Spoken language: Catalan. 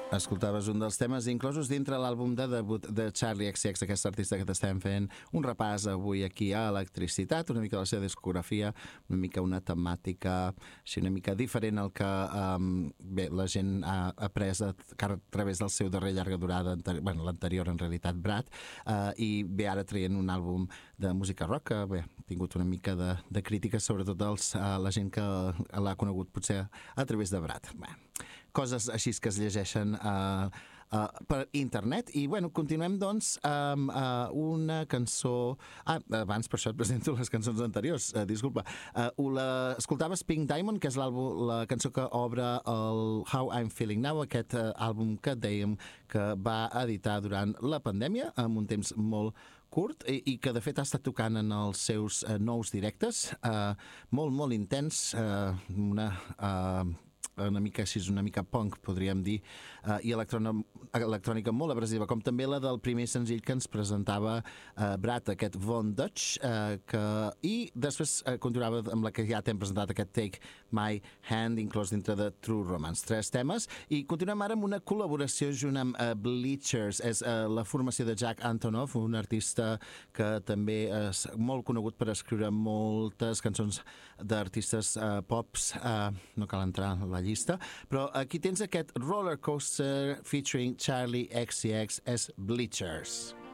Escoltaves un dels temes inclosos dintre l'àlbum de debut de Charli XCX, aquest artista que t'estem fent un repàs avui aquí a Electricitat, una mica la seva discografia, una mica una temàtica així una mica diferent al que bé, la gent ha après a través del seu darrer llarga durada, bueno, l'anterior en realitat, Brad, i bé, ara traient un àlbum de música rock que bé, ha tingut una mica de crítica, sobretot la gent que l'ha conegut potser a través de Brad. Bé, coses així que es llegeixen per internet. I bueno, continuem doncs amb una cançó... abans per això et presento les cançons anteriors, disculpa. Escoltaves Pink Diamond, que és la cançó que obre el How I'm Feeling Now, aquest àlbum que dèiem que va editar durant la pandèmia, amb un temps molt curt i que de fet ha estat tocant en els seus nous directes, molt, molt intens, una mica així, una mica punk, podríem dir, i electrònica molt abrasiva, com també la del primer senzill que ens presentava Brad, aquest Von Dutch, i després continuava amb la que ja t'hem presentat, aquest Take My Hand, inclòs dintre de True Romance. 3 temes, i continuem ara amb una col·laboració junt amb Bleachers. És la formació de Jack Antonoff, un artista que també és molt conegut per escriure moltes cançons d'artistes pops, no cal entrar a la llista, però aquí tens aquest Roller Coaster featuring Charli XCX as Bleachers.